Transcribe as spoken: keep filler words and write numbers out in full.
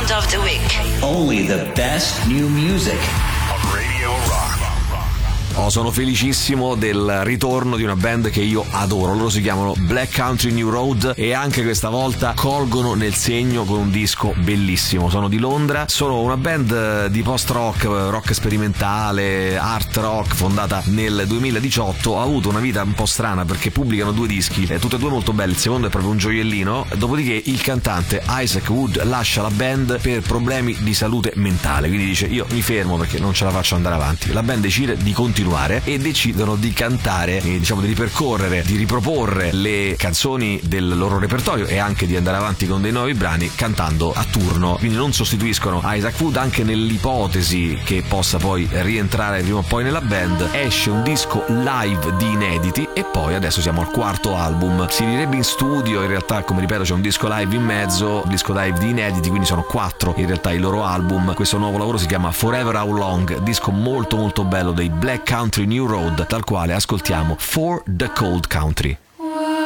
Sound of the Week. Only the best new music. Radio Rock. Oh, sono felicissimo del ritorno di una band che io adoro. Loro si chiamano Black Country New Road e anche questa volta colgono nel segno con un disco bellissimo. Sono di Londra, sono una band di post-rock, rock sperimentale, art rock, fondata nel duemiladiciotto. Ha avuto una vita un po' strana perché pubblicano due dischi, eh, tutti e due molto belli. Il secondo è proprio un gioiellino. Dopodiché il cantante Isaac Wood lascia la band per problemi di salute mentale, quindi dice: io mi fermo perché non ce la faccio andare avanti. La band decide di continuare e decidono di cantare, eh, diciamo di ripercorrere, di riproporre le canzoni del loro repertorio e anche di andare avanti con dei nuovi brani cantando a turno. Quindi non sostituiscono Isaac Wood, anche nell'ipotesi che possa poi rientrare prima o poi nella band. Esce un disco live di inediti e poi adesso siamo al quarto album. Si direbbe in studio, in realtà come ripeto c'è un disco live in mezzo, un disco live di inediti, quindi sono quattro in realtà i loro album. Questo nuovo lavoro si chiama Forever How Long, disco molto molto bello dei Black Country New Road, dal quale ascoltiamo For the Cold Country.